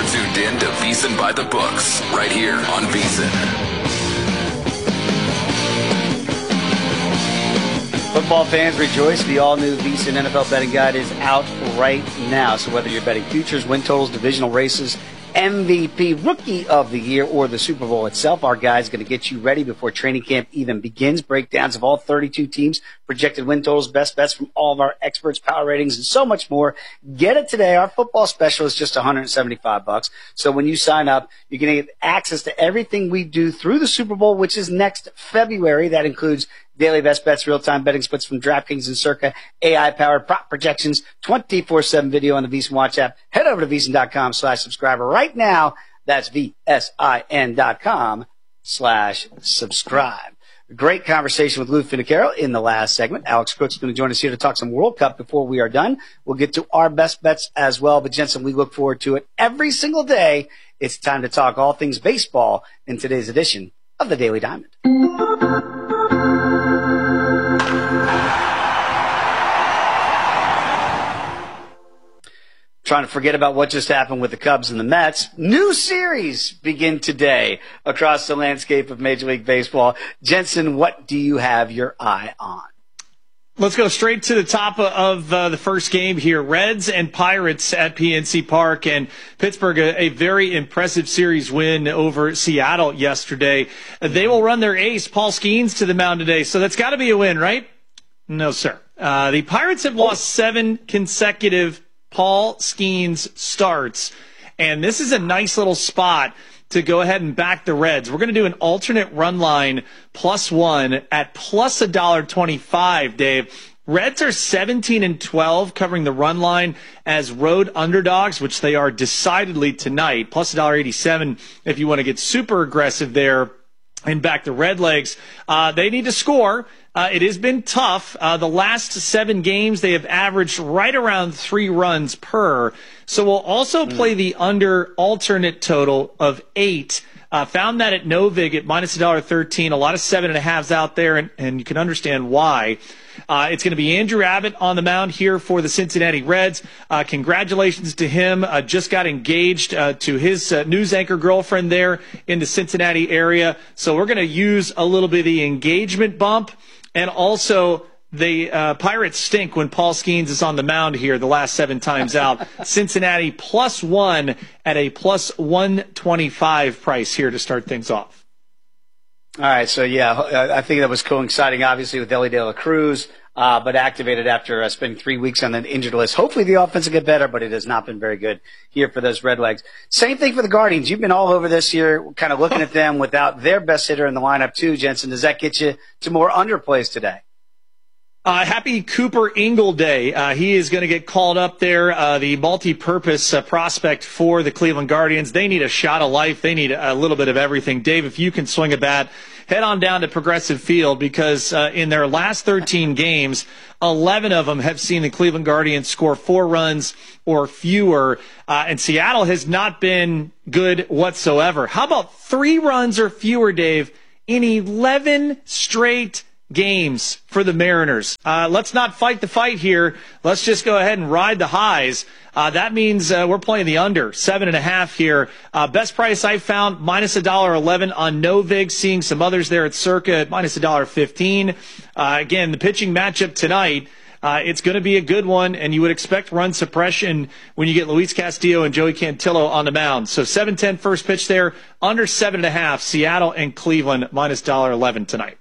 tuned in to VSiN by the Books, right here on VSiN. Football fans rejoice. The all-new VSiN NFL betting guide is out right now. So whether you're betting futures, win totals, divisional races, MVP, Rookie of the Year, or the Super Bowl itself, our guide is going to get you ready before training camp even begins. Breakdowns of all 32 teams, projected win totals, best bets from all of our experts, power ratings, and so much more. Get it today. Our football special is just $175. So when you sign up, you're going to get access to everything we do through the Super Bowl, which is next February. That includes daily best bets, real-time betting splits from DraftKings and Circa, AI-powered prop projections, 24/7 video on the VSiN Watch app. Head over to VSiN.com/subscriber right now. That's VSIN.com/subscribe. Great conversation with Lou Finocchiaro in the last segment. Alex Cook's going to join us here to talk some World Cup before we are done. We'll get to our best bets as well. But, Jensen, we look forward to it every single day. It's time to talk all things baseball in today's edition of the Daily Diamond. Trying to forget about what just happened with the Cubs and the Mets. New series begin today across the landscape of Major League Baseball. Jensen, what do you have your eye on? Let's go straight to the top of the first game here. Reds and Pirates at PNC Park, and Pittsburgh, a very impressive series win over Seattle yesterday. They will run their ace, Paul Skeens, to the mound today, so that's got to be a win, right? No, sir. The Pirates have lost 7 consecutive Paul Skeens starts, and this is a nice little spot to go ahead and back the Reds. We're going to do an alternate run line +1 at plus $1.25, Dave. Reds are 17-12 covering the run line as road underdogs, which they are decidedly tonight, plus $1.87 if you want to get super aggressive there and back the Redlegs. They need to score. It has been tough. The last 7 games, they have averaged right around 3 runs per. So we'll also play the under alternate total of 8. Found that at Novig at minus $1.13. A lot of 7.5s out there, and you can understand why. It's going to be Andrew Abbott on the mound here for the Cincinnati Reds. Congratulations to him. Just got engaged to his news anchor girlfriend there in the Cincinnati area. So we're going to use a little bit of the engagement bump. And also, the Pirates stink when Paul Skeens is on the mound here the last 7 times out. Cincinnati +1 at a plus 125 price here to start things off. All right, so I think that was coinciding, obviously, with Ellie De La Cruz, but activated after spending 3 weeks on the injured list. Hopefully the offense will get better, but it has not been very good here for those Redlegs. Same thing for the Guardians. You've been all over this year, kind of looking at them without their best hitter in the lineup too, Jensen. Does that get you to more underplays today? Happy Cooper Ingle Day. He is going to get called up there, the multi-purpose prospect for the Cleveland Guardians. They need a shot of life. They need a little bit of everything. Dave, if you can swing a bat, head on down to Progressive Field because in their last 13 games, 11 of them have seen the Cleveland Guardians score 4 runs or fewer, and Seattle has not been good whatsoever. How about 3 runs or fewer, Dave, in 11 straight games for the Mariners? Let's not fight the fight here. Let's just go ahead and ride the highs. That means we're playing the under 7.5 here. Best price I found minus $1.11 on Novig. Seeing some others there at Circa at minus $1.15. Again, the pitching matchup tonight. It's going to be a good one, and you would expect run suppression when you get Luis Castillo and Joey Cantillo on the mound. So 7:10 first pitch there, under 7.5. Seattle and Cleveland minus $1.11 tonight.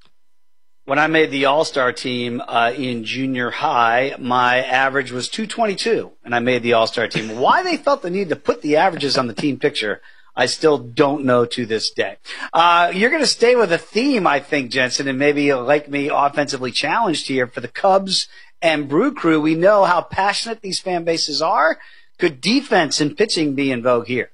When I made the All-Star team in junior high, my average was 222, and I made the All-Star team. Why they felt the need to put the averages on the team picture, I still don't know to this day. You're going to stay with a theme, I think, Jensen, and maybe like me, offensively challenged here for the Cubs and Brew Crew. We know how passionate these fan bases are. Could defense and pitching be in vogue here?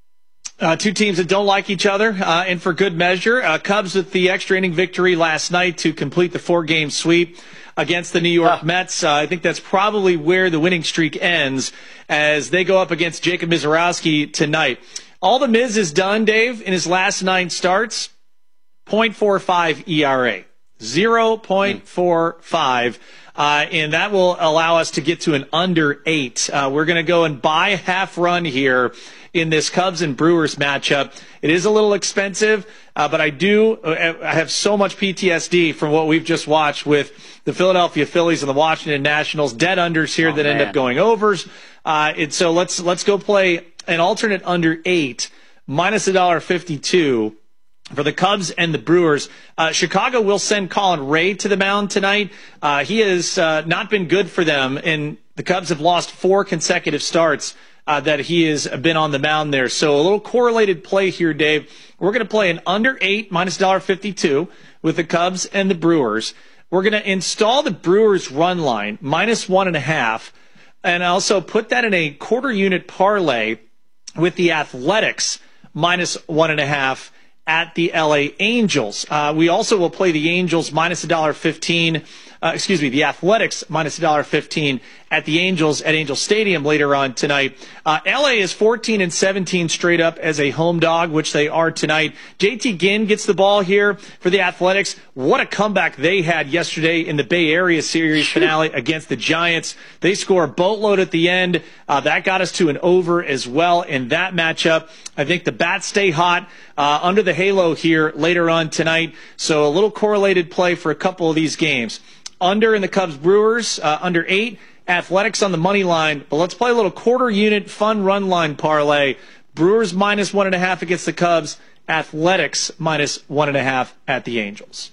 2 teams that don't like each other, and for good measure. Cubs with the extra inning victory last night to complete the 4-game sweep against the New York Mets. I think that's probably where the winning streak ends as they go up against Jacob Mizorowski tonight. All the Miz has done, Dave, in his last 9 starts, 0.45 ERA. 0.45. and that will allow us to get to an under 8. We're going to go and buy a half run here in this Cubs and Brewers matchup. It is a little expensive, but I have so much PTSD from what we've just watched with the Philadelphia Phillies and the Washington Nationals, dead unders here that end up going overs. And so let's go play an alternate under 8, minus $1.52 for the Cubs and the Brewers. Chicago will send Colin Ray to the mound tonight. He has not been good for them, and the Cubs have lost 4 consecutive starts that he has been on the mound there. So a little correlated play here, Dave. We're going to play an under 8, minus $1.52 with the Cubs and the Brewers. We're going to install the Brewers run line, minus 1.5, and also put that in a quarter unit parlay with the Athletics, minus 1.5 at the LA Angels. We also will play the Angels minus $1.15. The Athletics minus $1.15 at the Angels at Angel Stadium later on tonight. LA is 14-17 straight up as a home dog, which they are tonight. JT Ginn gets the ball here for the Athletics. What a comeback they had yesterday in the Bay Area series finale against the Giants. They score a boatload at the end. That got us to an over as well in that matchup. I think the bats stay hot under the halo here later on tonight. So a little correlated play for a couple of these games. Under in the Cubs Brewers, under 8. Athletics on the money line. But let's play a little quarter unit fun run line parlay. Brewers minus 1.5 against the Cubs. Athletics minus 1.5 at the Angels.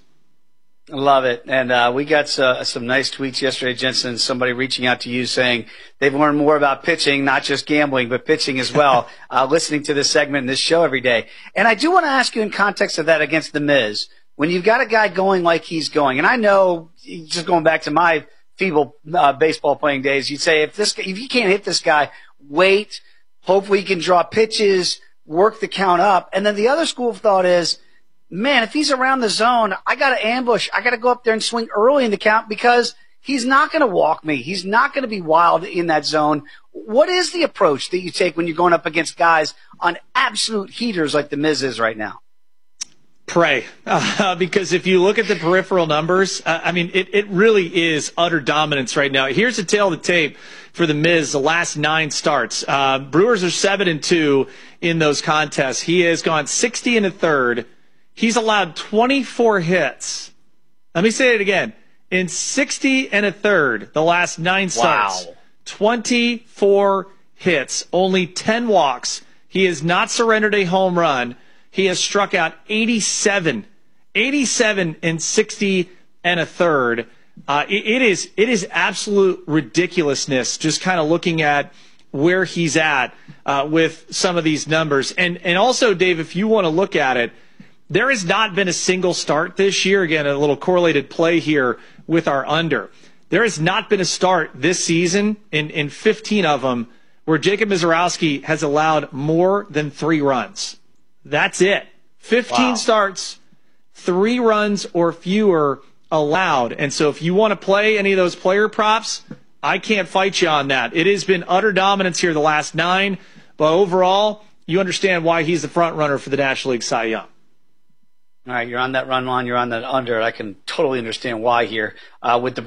Love it. And we got some nice tweets yesterday, Jensen, somebody reaching out to you saying they've learned more about pitching, not just gambling, but pitching as well, listening to this segment in this show every day. And I do want to ask you in context of that against the Miz, when you've got a guy going like he's going, and I know, just going back to my feeble baseball playing days, you'd say if you can't hit this guy, wait, hopefully he can draw pitches, work the count up. And then the other school of thought is, man, if he's around the zone, I got to ambush. I got to go up there and swing early in the count because he's not going to walk me. He's not going to be wild in that zone. What is the approach that you take when you're going up against guys on absolute heaters like the Miz is right now? Pray, because if you look at the peripheral numbers, it really is utter dominance right now. Here's a tail of the tape for the Miz, the last 9 starts. Brewers are 7-2 in those contests. He has gone 60 1/3. He's allowed 24 hits. Let me say it again. In 60 1/3, the last 9 starts, wow. 24 hits, only 10 walks. He has not surrendered a home run. He has struck out 87 in 60 1/3. It is absolute ridiculousness just kind of looking at where he's at with some of these numbers. And also, Dave, if you want to look at it, there has not been a single start this year. Again, a little correlated play here with our under. There has not been a start this season in 15 of them where Jacob Misiorowski has allowed more than 3 runs. That's it. 15 starts, 3 runs or fewer allowed. And so if you want to play any of those player props, I can't fight you on that. It has been utter dominance here the last 9, but overall, you understand why he's the front runner for the National League Cy Young. All right, you're on that run line, you're on that under. I can totally understand why here with the